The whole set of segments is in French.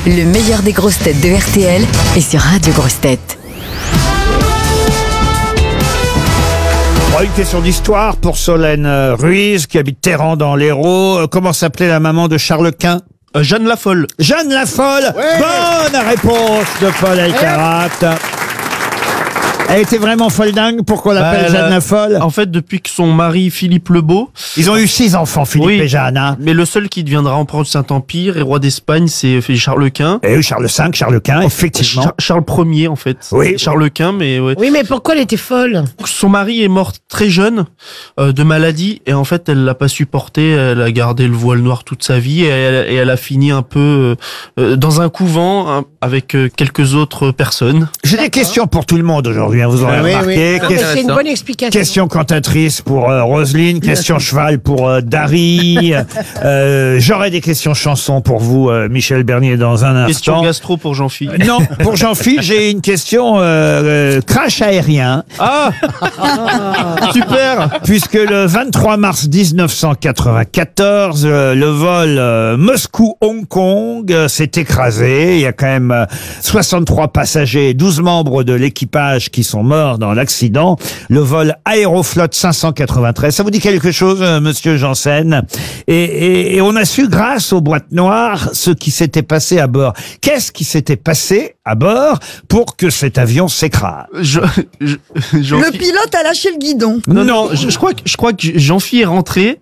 Le meilleur des grosses têtes de RTL est sur Radio Grosses Têtes. Une question d'histoire pour Solène Ruiz, qui habite Téhéran dans l'Hérault. Comment s'appelait la maman de Charles Quint? Jeanne la Folle. Jeanne la Folle. Ouais. Bonne réponse de Paul Elkarat. Elle était vraiment folle dingue. Pourquoi on l'appelle Jeanne la Folle? En fait, depuis que son mari Philippe le Beau... Ils ont eu 6 enfants, Philippe et Jeanne. Hein. Mais le seul qui deviendra empereur du Saint-Empire et roi d'Espagne, c'est Charles Quint. Et oui, Charles V, Charles Quint, effectivement. Charles Ier, en fait. Oui. Charles Quint, mais ouais. Oui, mais pourquoi elle était folle? Son mari est mort très jeune de maladie et en fait, elle l'a pas supporté. Elle a gardé le voile noir toute sa vie et elle a fini un peu dans un couvent avec quelques autres personnes. J'ai des questions pour tout le monde aujourd'hui. Vous aurez remarqué. C'est une bonne explication. Question cantatrice pour Roselyne, question cheval pour Dari. J'aurai des questions chansons pour vous, Michel Bernier, dans un instant. Question gastro pour Jean-Philippe. Non, pour Jean-Philippe, j'ai une question crash aérien. Ah super. Puisque le 23 mars 1994, le vol Moscou-Hong Kong s'est écrasé. Il y a quand même 63 passagers et 12 membres de l'équipage qui sont morts dans l'accident. Le vol Aeroflot 593. Ça vous dit quelque chose, monsieur Janssen? Et on a su, grâce aux boîtes noires, ce qui s'était passé à bord. Qu'est-ce qui s'était passé à bord pour que cet avion s'écrase? Le pilote a lâché le guidon. Non, je crois que Jean-Philippe est rentré.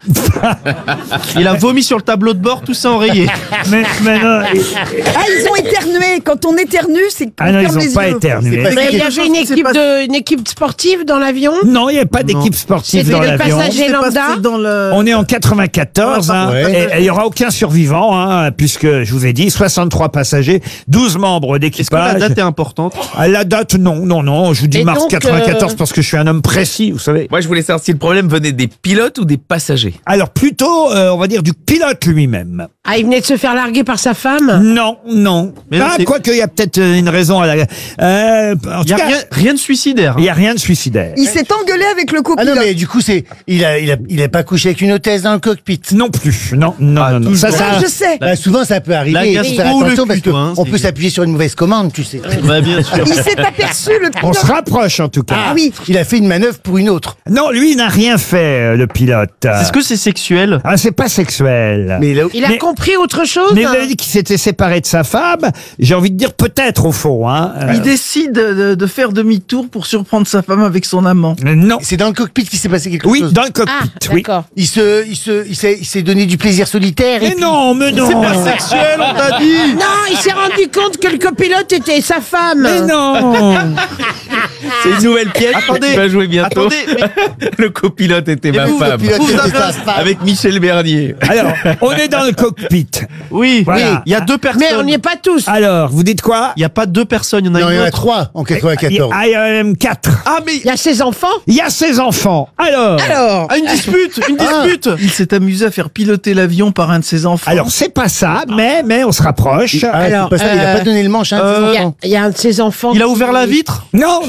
Il a vomi sur le tableau de bord, tout ça enrayé. Mais non. Ils ont éternué. Quand on éternue, c'est qu'on Ah non, ferme ils les n'ont pas yeux. éternué. Mais il y avait une équipe sportive dans l'avion? Non, il n'y a pas d'équipe sportive C'était dans le l'avion. passager lambda? On est en 94, et il n'y aura aucun survivant, puisque je vous ai dit 63 passagers, 12 membres Est-ce que d'équipage. la date est importante? La date, non. Je vous dis Et mars donc, 94 parce que je suis un homme précis, vous savez. Moi, je voulais savoir si le problème venait des pilotes ou des passagers. Alors plutôt, on va dire du pilote lui-même. Ah, il venait de se faire larguer par sa femme? Non. Mais non, c'est- Quoique il y a peut-être une raison à la. En Il tout y a cas, rien de suicidaire. il y a rien de suicidaire. Il s'est engueulé avec le Ah copilote. non, mais du coup, il a pas couché avec une hôtesse dans le cockpit. Non plus. Non. Je sais. Bah, souvent, ça peut arriver. La Il faut gastro faire ou le attention parce cul, toi, hein, qu'on c'est- peut s'appuyer sur une mauvaise commande, tu sais. Bah, bien sûr. Il s'est aperçu, le On pilote. se rapproche en tout cas. Ah oui. Il a fait une manœuvre pour une autre. Non, lui il n'a rien fait, le pilote. Est-ce que c'est sexuel? Ah, c'est pas sexuel. Mais là, Il a Mais- compris autre chose? Mais il a dit qu'il s'était séparé de sa femme. J'ai envie de dire peut-être au fond. Il décide de faire demi-tour pour surprendre sa femme avec son amant. Non. c'est dans le cockpit qu'il s'est passé quelque Oui, chose. dans le cockpit. Ah, oui. d'accord. Il s'est donné du plaisir solitaire. Mais non. Sexuel, on t'a dit. Non, il s'est rendu compte que le copilote était sa femme. Mais non. C'est une nouvelle pièce qui va jouer bientôt. Attendez, Le copilote était ma Le femme. pilote Vous était avez sa un- femme. Avec Michel Bernier. Alors, on est dans le cockpit. oui, Voilà. il y a deux personnes. Mais on n'y est pas tous. Alors, vous dites quoi? Il n'y a pas deux personnes, il y en a Non, il y une en a autre. 3 en Il 94. y en a même 4. Ah, mais Il y a ses enfants. Il y a ses enfants. Alors, une dispute, une dispute. Il s'est amusé à faire piloter l'avion par un de ses enfants. c'est pas ça, mais on se rapproche. Ah, Alors, c'est pas ça, il a pas donné le manche, hein, ses enfants. Il y a un de ses enfants. Il a ouvert la vitre. Non.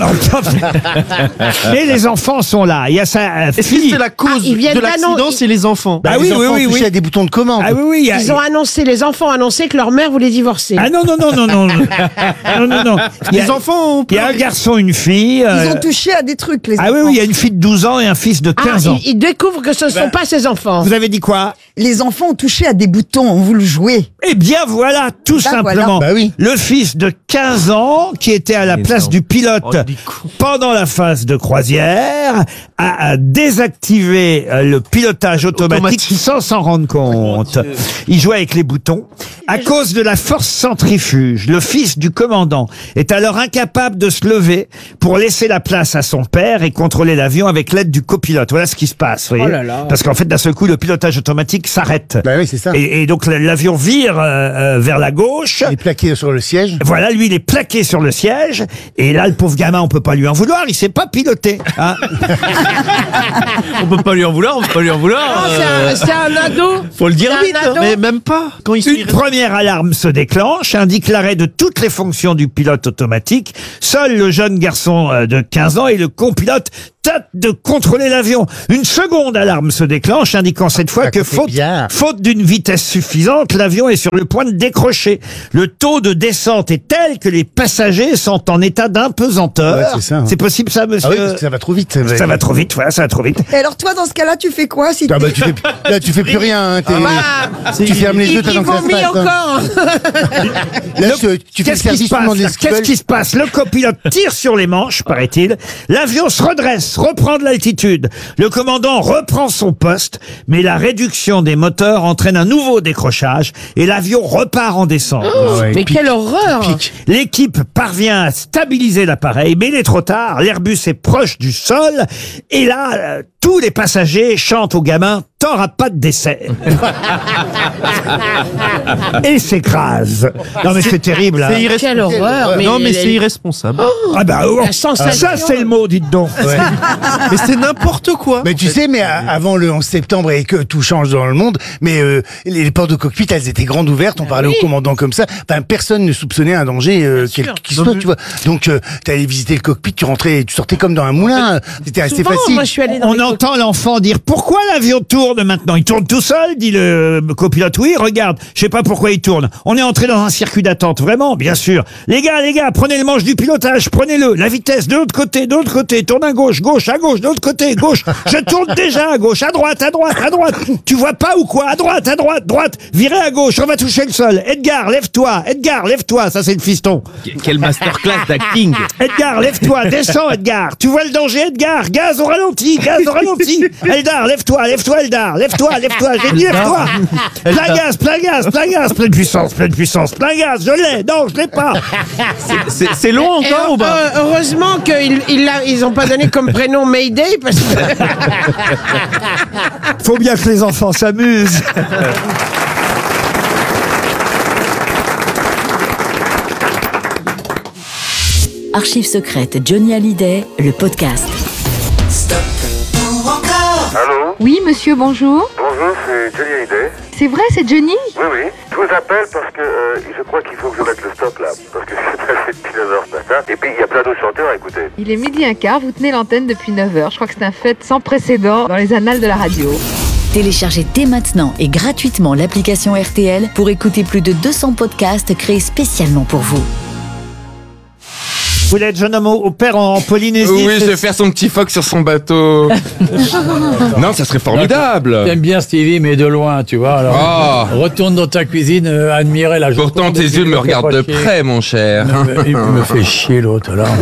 Mais les enfants sont là. Il y a sa Est-ce que fille. c'est la cause ils viennent de l'accident? d'annoncer- C'est les enfants. Ah Les oui, enfants oui, ont touché oui. à des boutons de commande. Ah oui. Les enfants ont annoncé que leur mère voulait divorcer. Ah non. Non. Les enfants ont Il y a un garçon, une fille. Ils ont touché à des trucs, les Ah enfants. oui, il y a une fille de 12 ans et un fils de 15 ans. Il découvre que ce ne sont pas ses enfants. Vous avez dit quoi? Les enfants ont touché à des boutons, on voulu jouer. Eh bien voilà, tout Bah, simplement. voilà. Bah oui. Le fils de 15 ans, qui était à la place du pilote il est con. pendant la phase de croisière, a désactivé le pilotage automatique sans s'en rendre compte. Il jouait avec les boutons. À cause de la force centrifuge, le fils du commandant est alors incapable de se lever pour laisser la place à son père et contrôler l'avion avec l'aide du copilote. Voilà ce qui se passe, vous voyez. Oh là là. Parce qu'en fait, d'un seul coup, le pilotage automatique s'arrête. Bah oui, c'est ça. Et donc l'avion vire vers la gauche. Il est plaqué sur le siège. Voilà, lui, il est plaqué sur le siège. Et là, le pauvre gamin, on peut pas lui en vouloir. Il sait pas piloter. Hein. On peut pas lui en vouloir, C'est un ado. Faut le dire C'est un vite. ado. Mais même pas. Quand il Une première alarme se déclenche, indique l'arrêt de toutes les fonctions du pilote automatique. Seul le jeune garçon de 15 ans et le copilote tâte de contrôler l'avion. Une seconde alarme se déclenche, indiquant cette fois que faute d'une vitesse suffisante, l'avion est sur le point de décrocher. Le taux de descente est tel que les passagers sont en état d'impesanteur. Ouais, c'est ça, hein. C'est possible ça, monsieur? Ah oui, parce que ça va trop vite. Ça va trop vite, voilà, ça va trop vite. Et alors toi, dans ce cas-là, tu fais quoi si Ah bah, tu fais plus rien. Hein, tu fermes les yeux, t'attends que ça se vomit passe. encore. Là, tu fais le service tout des Qu'est-ce qui se passe? Le copilote tire sur les manches, paraît-il. L'avion se redresse, reprend de l'altitude. Le commandant reprend son poste, mais la réduction des moteurs entraîne un nouveau décrochage et l'avion repart en descente. Mais quelle horreur. L'équipe parvient à stabiliser l'appareil, mais il est trop tard. L'Airbus est proche du sol et là, tous les passagers chantent au gamin « T'auras pas de décès !» et s'écrasent. Non mais c'est terrible. Hein. Quelle horreur. Non, mais c'est irresponsable. Ah bah La sensation. ça c'est le mot, dites donc. Mais c'est n'importe quoi. Mais tu sais, mais avant le 11 septembre et que tout change dans le monde, mais les portes de cockpit, elles étaient grandes ouvertes, on parlait au commandant comme ça. Enfin, personne ne soupçonnait un danger qui soit, tu vois. Donc, t'allais visiter le cockpit, tu rentrais et tu sortais comme dans un moulin. C'était assez Souvent, facile. moi, je suis allée dans On entend l'enfant dire « Pourquoi l'avion tourne maintenant ?» Il tourne tout seul, dit le copilote. Oui, regarde, je sais pas pourquoi il tourne. On est entré dans un circuit d'attente, vraiment, bien sûr. Les gars, prenez le manche du pilotage, prenez-le. La vitesse, de l'autre côté, tourne à gauche, à gauche, de l'autre côté, gauche. Je tourne déjà à gauche, à droite. Tu vois pas ou quoi? À droite, droite. Virez à gauche, on va toucher le sol. Edgar, lève-toi. Ça, c'est le fiston. Quelle masterclass d'acting. Edgar, lève-toi, descends, Edgar. Tu vois le danger, Edgar? Gaz au ralenti. Eldar, lève-toi, Eldar. Lève-toi, j'ai dit lève-toi. Plein gaz, pleine puissance, plein gaz, je l'ai, non, je l'ai pas. C'est long encore ou pas? Heureusement qu'ils ont pas donné comme prénom Mayday parce que Faut bien que les enfants s'amusent. Archives secrètes Johnny Hallyday, le podcast. Allô? Oui, monsieur, bonjour. Bonjour, c'est Johnny Hallyday. C'est vrai, c'est Johnny? Oui. Je vous appelle parce que je crois qu'il faut que je mette le stop là. Parce que j'ai passé depuis 9h ce matin. Et puis il y a plein d'autres chanteurs à écouter. Il est 12h15, vous tenez l'antenne depuis 9h. Je crois que c'est un fait sans précédent dans les annales de la radio. Téléchargez dès maintenant et gratuitement l'application RTL pour écouter plus de 200 podcasts créés spécialement pour vous. Vous voulez être jeune homme au père en Polynésie? Oui, je vais faire son petit phoque sur son bateau. Non, ça serait formidable. T'aimes bien Stevie, mais de loin, tu vois. Alors, retourne dans ta cuisine, admirer la journée. Pourtant, tes yeux me regardent de près, mon cher. Il me fait chier, l'autre, là.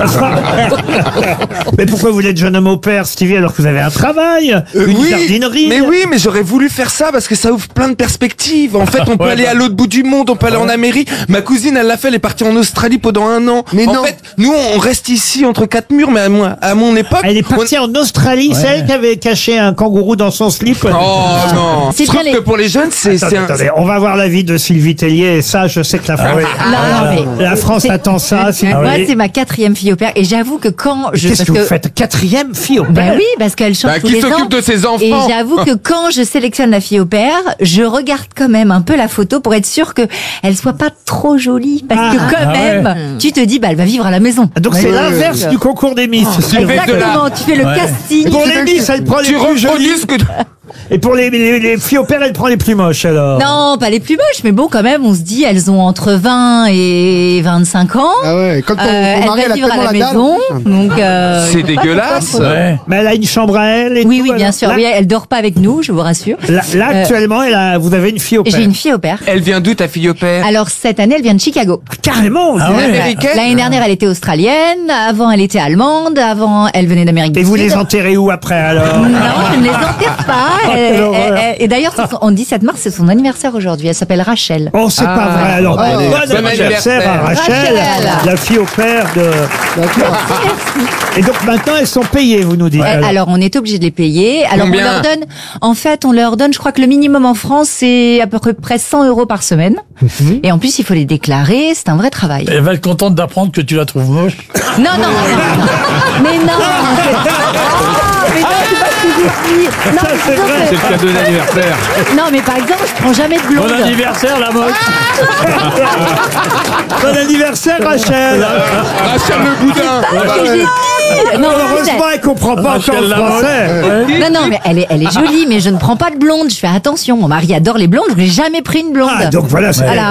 Mais pourquoi vous voulez être jeune homme au père, Stevie, alors que vous avez un travail, une jardinerie? Mais j'aurais voulu faire ça parce que ça ouvre plein de perspectives. En fait, on peut aller à l'autre bout du monde, on peut aller en Amérique. Ma cousine, elle l'a fait, elle est partie en Australie pendant 1 an. Mais en fait, nous, on reste ici entre 4 murs, mais à mon époque... Elle est partie en Australie, c'est elle qui avait caché un kangourou dans son slip. Oh non. Je trouve que pour les jeunes, Attendez, on va voir l'avis de Sylvie Tellier, et ça, je sais que la France attend ça. Moi, c'est ma 4e fille au père, et j'avoue que quand je... Qu'est-ce que vous faites? 4e fille au père? Ben oui, parce qu'elle chante tous les ans. Qui s'occupe de ses enfants? Et j'avoue que quand je sélectionne la fille au père, je regarde quand même un peu la photo pour être sûre que elle soit pas trop jolie, parce que quand même, tu te dis, bah, elle va vivre à la maison. Donc c'est l'inverse du concours des Miss. Exactement, tu fais le casting. Pour les Miss, elle prend les plus jolies. Et pour les filles au père, elle prend les plus moches, alors? Non, pas les plus moches, mais bon, quand même, on se dit, elles ont entre 20 et 25 ans. Ah ouais, quand elles vont vivre à la maison. Donc, c'est dégueulasse. Mais elle a une chambre à elle et oui, tout, oui, bien sûr. Là, Oui, elle dort pas avec nous, je vous rassure. Là actuellement, vous avez une fille au père. J'ai une fille au père. Elle vient d'où, ta fille au père? Alors, cette année, elle vient de Chicago. Carrément. Américaine? L'année dernière, elle était australienne. Avant, elle était allemande. Avant, elle venait d'Amérique du Et Sud. vous les enterrez où après, alors? Non, je ne les enterre pas. Et d'ailleurs, on dit 7 mars, c'est son anniversaire aujourd'hui. Elle s'appelle Rachel. Oh, c'est pas vrai, alors. Bon anniversaire à Rachel, la fille au père de... Et donc maintenant, elles sont payées, vous nous dites. Alors, on est obligé de les payer. Alors, Combien? on leur donne, je crois que le minimum en France, c'est à peu près 100 € par semaine. Et en plus, il faut les déclarer. C'est un vrai travail. Elle va être contente d'apprendre que tu la trouves moche. Non. Mais non. Mais non, c'est pas j'ai dit. Non, Ça, mais c'est disons vrai. que- C'est le cadeau d'anniversaire. Non, mais par exemple, je prends jamais de blonde. Bon anniversaire, la moche. Bon anniversaire, Rachel. Rachel le boudin. Parce que j'ai dit. Non, Heureusement, elle comprend pas encore Rachel le Lamotte. français. non, mais elle est jolie, mais je ne prends pas de blonde. Je fais attention. Mon mari adore les blondes. Je n'ai jamais pris une blonde. Ah, donc voilà, c'est- Voilà.